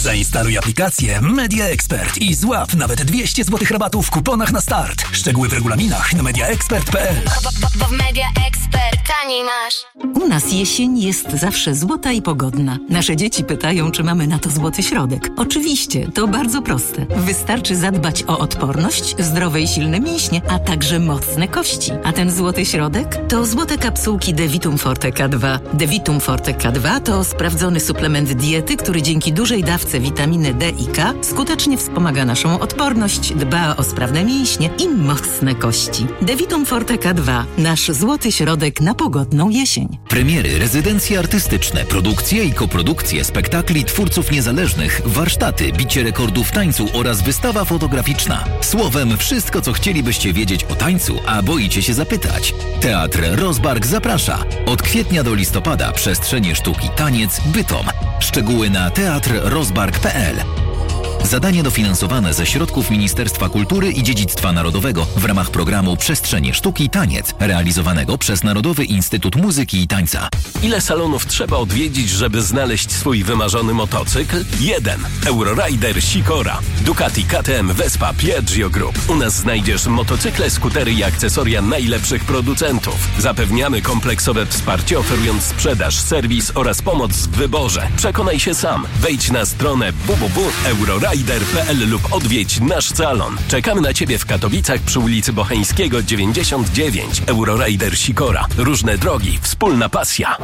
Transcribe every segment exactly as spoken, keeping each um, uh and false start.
Zainstaluj aplikację Media Expert i złap nawet dwieście złotych rabatu w kuponach na start. Szczegóły w regulaminach na media expert kropka p l. Bo w Media Expert taniej masz. U nas jesień jest zawsze złota i pogodna. Nasze dzieci pytają, czy mamy na to złoty środek. Oczywiście, to bardzo proste. Wystarczy zadbać o odporność, zdrowe i silne mięśnie, a także mocne kości. A ten złoty środek to złote kapsułki Devitum Forte K dwa. Devitum Forte K dwa to sprawdzony suplement diety, który dzięki dużej dawce witaminy D i K skutecznie wspomaga naszą odporność, dba o sprawne mięśnie i mocne kości. Devitum Forte K dwa. Nasz złoty środek na pogodną jesień. Premiery, rezydencje artystyczne, produkcje i koprodukcje spektakli twórców niezależnych, warsztaty, bicie rekordów tańcu oraz wystawa fotograficzna. Słowem, wszystko co chcielibyście wiedzieć o tańcu, a boicie się zapytać. Teatr Rozbark zaprasza. Od kwietnia do listopada przestrzenie sztuki Taniec Bytom. Szczegóły na teatr rozbark kropka p l. Zadanie dofinansowane ze środków Ministerstwa Kultury i Dziedzictwa Narodowego w ramach programu Przestrzenie Sztuki Taniec, realizowanego przez Narodowy Instytut Muzyki i Tańca. Ile salonów trzeba odwiedzić, żeby znaleźć swój wymarzony motocykl? Jeden. Eurorider Sikora. Ducati, K T M, Vespa, Piaggio Group. U nas znajdziesz motocykle, skutery i akcesoria najlepszych producentów. Zapewniamy kompleksowe wsparcie, oferując sprzedaż, serwis oraz pomoc w wyborze. Przekonaj się sam. Wejdź na stronę w w w kropka eurorider kropka p l lub odwiedź nasz salon. Czekamy na Ciebie w Katowicach przy ulicy Bocheńskiego dziewięćdziesiąt dziewięć. Eurorider Sikora. Różne drogi, wspólna pasja.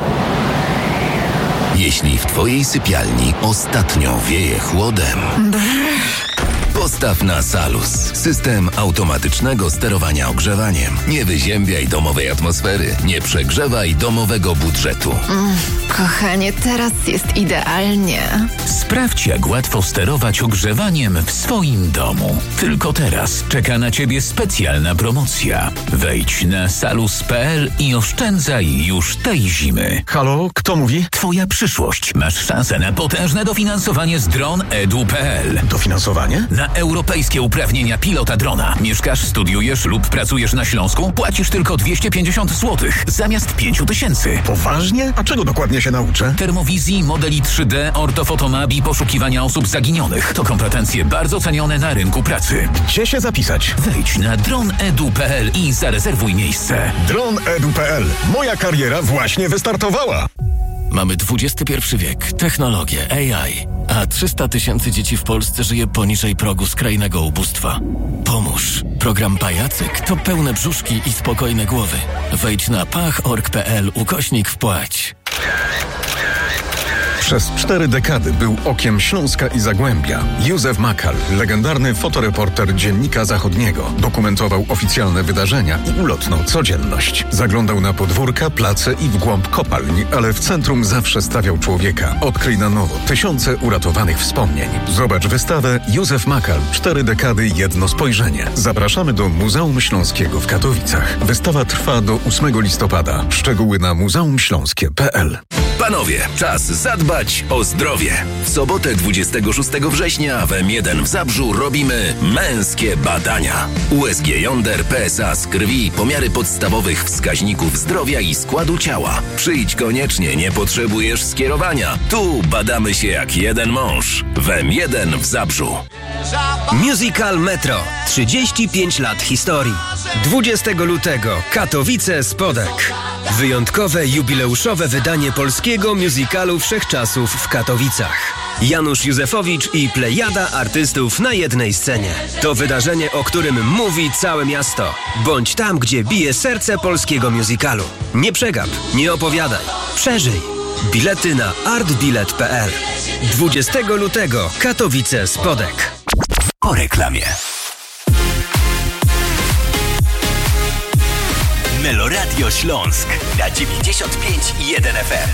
Jeśli w Twojej sypialni ostatnio wieje chłodem, postaw na Salus. System automatycznego sterowania ogrzewaniem. Nie wyziębiaj domowej atmosfery. Nie przegrzewaj domowego budżetu. Mm, kochanie, teraz jest idealnie. Sprawdź, jak łatwo sterować ogrzewaniem w swoim domu. Tylko teraz czeka na Ciebie specjalna promocja. Wejdź na salus kropka p l i oszczędzaj już tej zimy. Halo, kto mówi? Twoja przyszłość. Masz szansę na potężne dofinansowanie z dron edu kropka p l. Dofinansowanie? Na europejskie uprawnienia pilota drona. Mieszkasz, studiujesz lub pracujesz na Śląsku? Płacisz tylko dwieście pięćdziesiąt złotych zamiast pięć tysięcy. Poważnie? A czego dokładnie się nauczę? Termowizji, modeli trzy D, ortofotomap i poszukiwania osób zaginionych. To kompetencje bardzo cenione na rynku pracy. Gdzie się zapisać? Wejdź na dron edu kropka p l i zarezerwuj miejsce. dron edu kropka p l. Moja kariera właśnie wystartowała. Mamy dwudziesty pierwszy wiek, technologię, A I, a trzysta tysięcy dzieci w Polsce żyje poniżej progu skrajnego ubóstwa. Pomóż. Program Pajacyk to pełne brzuszki i spokojne głowy. Wejdź na pach kropka org kropka p l ukośnik wpłać. Przez cztery dekady był okiem Śląska i Zagłębia. Józef Makal, legendarny fotoreporter Dziennika Zachodniego, dokumentował oficjalne wydarzenia i ulotną codzienność. Zaglądał na podwórka, place i w głąb kopalni, ale w centrum zawsze stawiał człowieka. Odkryj na nowo tysiące uratowanych wspomnień. Zobacz wystawę Józef Makal. Cztery dekady, jedno spojrzenie. Zapraszamy do Muzeum Śląskiego w Katowicach. Wystawa trwa do ósmego listopada. Szczegóły na muzeum śląskie kropka p l. Panowie, czas zadbać o zdrowie. W sobotę dwudziestego szóstego września w M jeden w Zabrzu robimy męskie badania. U S G Yonder, P S A z krwi, pomiary podstawowych wskaźników zdrowia i składu ciała. Przyjdź koniecznie, nie potrzebujesz skierowania. Tu badamy się jak jeden mąż. W M jeden w Zabrzu. Musical Metro. trzydzieści pięć lat historii. dwudziestego lutego Katowice Spodek. Wyjątkowe jubileuszowe wydanie polskiego musicalu wszechczasów w Katowicach. Janusz Józefowicz i plejada artystów na jednej scenie. To wydarzenie, o którym mówi całe miasto. Bądź tam, gdzie bije serce polskiego musicalu. Nie przegap, nie opowiadaj. Przeżyj. Bilety na artbilet kropka p l. dwudziestego lutego Katowice Spodek. Po reklamie. Meloradio Śląsk na dziewięćdziesiąt pięć i jeden F M.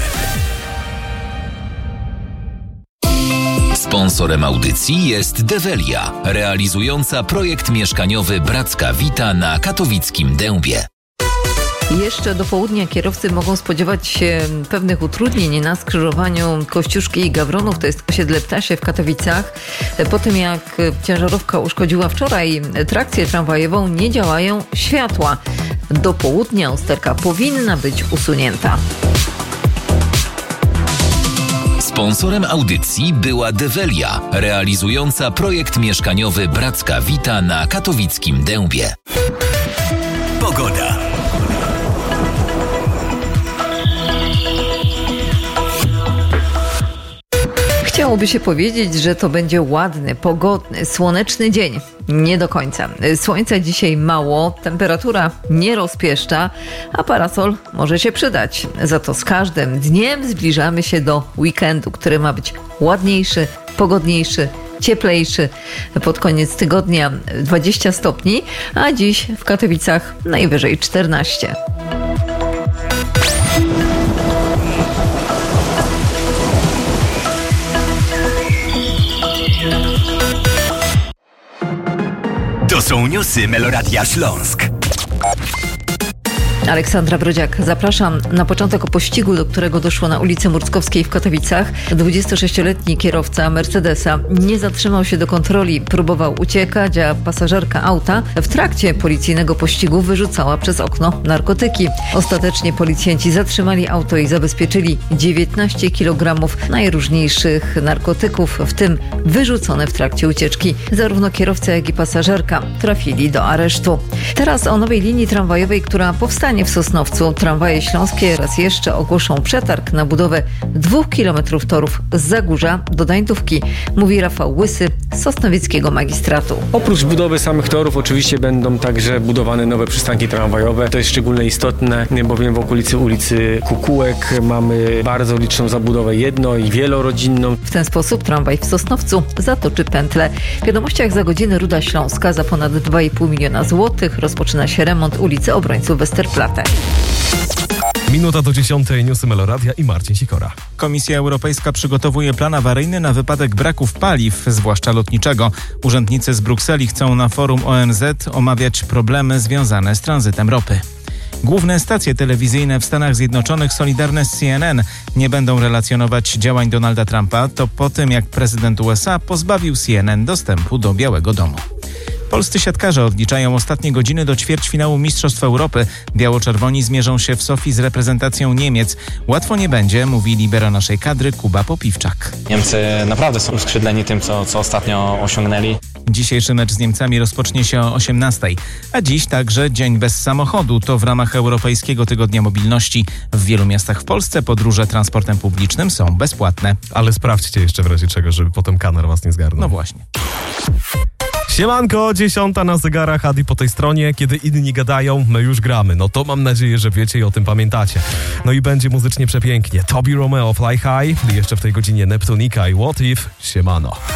Sponsorem audycji jest Develia, realizująca projekt mieszkaniowy Bracka Wita na katowickim Dębie. Jeszcze do południa kierowcy mogą spodziewać się pewnych utrudnień na skrzyżowaniu Kościuszki i Gawronów, to jest osiedle Ptasie w Katowicach. Po tym jak ciężarówka uszkodziła wczoraj trakcję tramwajową, nie działają światła. Do południa usterka powinna być usunięta. Sponsorem audycji była Develia, realizująca projekt mieszkaniowy Bracka Wita na katowickim Dębie. Pogoda. Chciałoby się powiedzieć, że to będzie ładny, pogodny, słoneczny dzień. Nie do końca. Słońca dzisiaj mało, temperatura nie rozpieszcza, a parasol może się przydać. Za to z każdym dniem zbliżamy się do weekendu, który ma być ładniejszy, pogodniejszy, cieplejszy. Pod koniec tygodnia dwadzieścia stopni, a dziś w Katowicach najwyżej czternaście. To są newsy Meloradia Śląsk. Aleksandra Brodziak, zapraszam na początek o pościgu, do którego doszło na ulicy Murckowskiej w Katowicach. dwudziestosześcioletni kierowca Mercedesa nie zatrzymał się do kontroli, próbował uciekać, a pasażerka auta w trakcie policyjnego pościgu wyrzucała przez okno narkotyki. Ostatecznie policjanci zatrzymali auto i zabezpieczyli dziewiętnaście kilogramów najróżniejszych narkotyków, w tym wyrzucone w trakcie ucieczki. Zarówno kierowca, jak i pasażerka trafili do aresztu. Teraz o nowej linii tramwajowej, która powstanie w Sosnowcu. Tramwaje śląskie raz jeszcze ogłoszą przetarg na budowę dwóch kilometrów torów z Zagórza do Dańdówki, mówi Rafał Łysy z sosnowieckiego magistratu. Oprócz budowy samych torów oczywiście będą także budowane nowe przystanki tramwajowe. To jest szczególnie istotne, bowiem w okolicy ulicy Kukułek mamy bardzo liczną zabudowę jedno- i wielorodzinną. W ten sposób tramwaj w Sosnowcu zatoczy pętlę. W wiadomościach za godzinę Ruda Śląska. Za ponad dwa i pół miliona złotych rozpoczyna się remont ulicy Obrońców Westerplatte. Minuta do dziesiątej, newsy Meloradia i Marcin Sikora. Komisja Europejska przygotowuje plan awaryjny na wypadek braków paliw, zwłaszcza lotniczego. Urzędnicy z Brukseli chcą na forum O N Z omawiać problemy związane z tranzytem ropy. Główne stacje telewizyjne w Stanach Zjednoczonych, solidarne z C N N, nie będą relacjonować działań Donalda Trumpa. To po tym, jak prezydent U S A pozbawił C N N dostępu do Białego Domu. Polscy siatkarze odliczają ostatnie godziny do ćwierćfinału Mistrzostw Europy. Biało-czerwoni zmierzą się w Sofii z reprezentacją Niemiec. Łatwo nie będzie, mówi libero naszej kadry Kuba Popiwczak. Niemcy naprawdę są uskrzydleni tym, co, co ostatnio osiągnęli. Dzisiejszy mecz z Niemcami rozpocznie się o osiemnastej. A dziś także Dzień bez samochodu. To w ramach Europejskiego Tygodnia Mobilności. W wielu miastach w Polsce podróże transportem publicznym są bezpłatne. Ale sprawdźcie jeszcze w razie czego, żeby potem kanar was nie zgarnął. No właśnie. Siemanko, dziesiąta na zegarach, Adi po tej stronie. Kiedy inni gadają, my już gramy. No to mam nadzieję, że wiecie i o tym pamiętacie. No i będzie muzycznie przepięknie. Tobi Romeo, Fly High, jeszcze w tej godzinie Neptunika i What If, siemano.